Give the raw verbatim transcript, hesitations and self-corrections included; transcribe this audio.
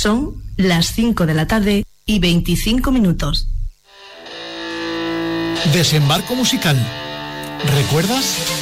Son las cinco de la tarde y veinticinco minutos. Desembarco musical. ¿Recuerdas?